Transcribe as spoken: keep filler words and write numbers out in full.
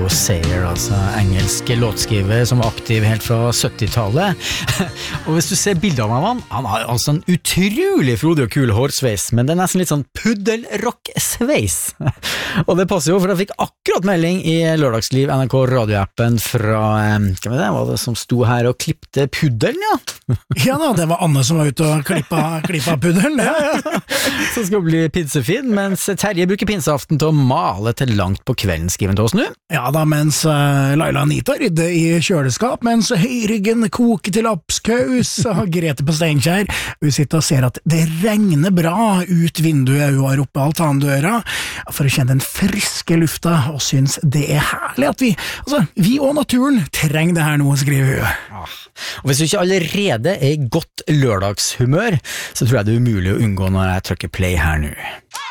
Sayer, altså engelsk låtskriver som var aktiv helt fra syttitallet. Og hvis du ser bilder av han, han har altså en utrolig frodig og kul hårsveis, men det er nesten litt sånn puddelrock-sveis. Og det passer jo, for jeg fikk akkurat melding i Lørdagsliv N R K radioappen fra, hva var det, var det som sto her og klippte puddelen, ja? Ja da, det var Anne som var ute og klippa, klippa puddelen, ja, ja. Som skal bli pinsefin, mens Terje bruker pinseaften til å male til langt på kvelden, skriver han til oss nå. Ja da, mens uh, Laila Anita rydder i kjøleskap, mens høyryggen koker til lapskaus, og Grete på Steinkjær, hun sitter og ser at det regner bra ut vinduet, hun har oppe altandøra, for å kjenne den friske lufta, og synes det er herlig at vi, altså, vi og naturen trenger det her nå, skriver hun. Ah. Og hvis du ikke allerede er i godt lørdagshumør, så tror jeg det er umulig å unngå når jeg trykker play her nå.